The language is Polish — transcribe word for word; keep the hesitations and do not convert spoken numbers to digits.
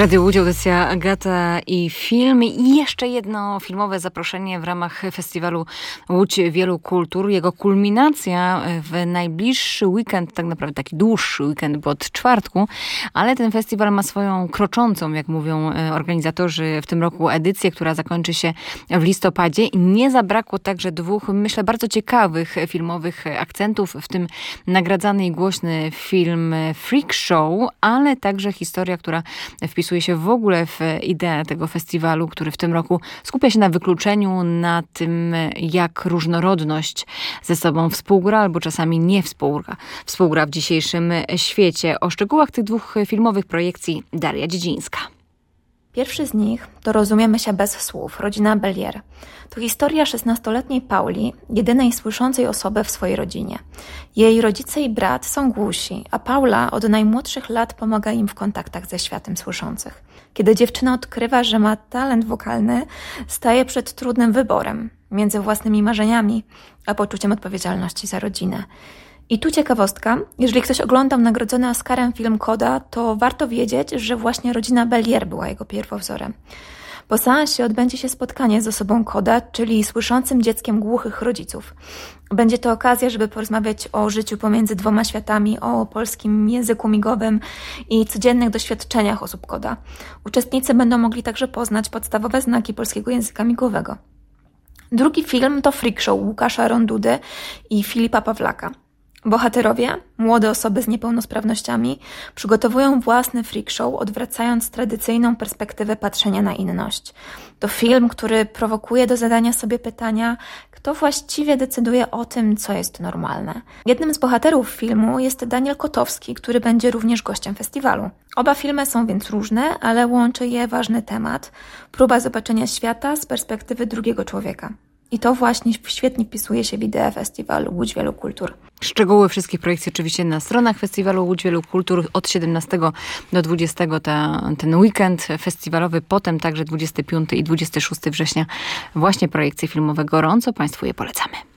Radio Łódź, audycja Agata i film. I jeszcze jedno filmowe zaproszenie w ramach festiwalu Łódź Wielu Kultur. Jego kulminacja w najbliższy weekend, tak naprawdę taki dłuższy weekend, bo od czwartku, ale ten festiwal ma swoją kroczącą, jak mówią organizatorzy w tym roku, edycję, która zakończy się w listopadzie. Nie zabrakło także dwóch, myślę, bardzo ciekawych filmowych akcentów, w tym nagradzany i głośny film Freak Show, ale także historia, która wpisuje się w ogóle w ideę tego festiwalu, który w tym roku skupia się na wykluczeniu, na tym, jak różnorodność ze sobą współgra, albo czasami nie współgra, współgra w dzisiejszym świecie. O szczegółach tych dwóch filmowych projekcji Daria Dziedzińska. Pierwszy z nich to Rozumiemy się bez słów, rodzina Bellier. To historia szesnastoletniej Pauli, jedynej słyszącej osoby w swojej rodzinie. Jej rodzice i brat są głusi, a Paula od najmłodszych lat pomaga im w kontaktach ze światem słyszących. Kiedy dziewczyna odkrywa, że ma talent wokalny, staje przed trudnym wyborem między własnymi marzeniami a poczuciem odpowiedzialności za rodzinę. I tu ciekawostka, jeżeli ktoś oglądał nagrodzony Oscarem film Koda, to warto wiedzieć, że właśnie rodzina Bellier była jego pierwowzorem. Po seansie odbędzie się spotkanie z osobą Koda, czyli słyszącym dzieckiem głuchych rodziców. Będzie to okazja, żeby porozmawiać o życiu pomiędzy dwoma światami, o polskim języku migowym i codziennych doświadczeniach osób Koda. Uczestnicy będą mogli także poznać podstawowe znaki polskiego języka migowego. Drugi film to Freak Show Łukasza Rondudy i Filipa Pawlaka. Bohaterowie, młode osoby z niepełnosprawnościami, przygotowują własny freak show, odwracając tradycyjną perspektywę patrzenia na inność. To film, który prowokuje do zadania sobie pytania, kto właściwie decyduje o tym, co jest normalne. Jednym z bohaterów filmu jest Daniel Kotowski, który będzie również gościem festiwalu. Oba filmy są więc różne, ale łączy je ważny temat, próba zobaczenia świata z perspektywy drugiego człowieka. I to właśnie świetnie wpisuje się w ideę festiwalu Łódź Wielu Kultur. Szczegóły wszystkich projekcji oczywiście na stronach festiwalu Łódź Wielu Kultur. Od siedemnastego do dwudziestego ta, ten weekend festiwalowy, potem także dwudziestego piątego i dwudziestego szóstego września właśnie projekcje filmowe. Gorąco Państwu je polecamy.